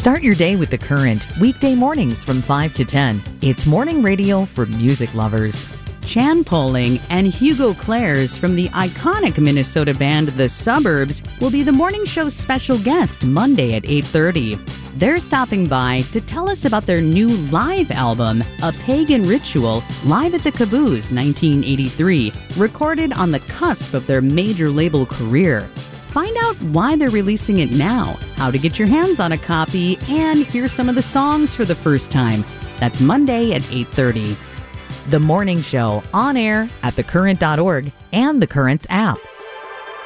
Start your day with The Current, weekday mornings from 5 to 10. It's morning radio for music lovers. Chan Poling and Hugo Clares from the iconic Minnesota band The Suburbs will be the morning show's special guest Monday at 8:30. They're stopping by to tell us about their new live album, A Pagan Ritual, live at the Caboose 1983, recorded on the cusp of their major label career. Find out why they're releasing it now, how to get your hands on a copy, and hear some of the songs for the first time. That's Monday at 8:30. The Morning Show, on air at thecurrent.org and The Current's app.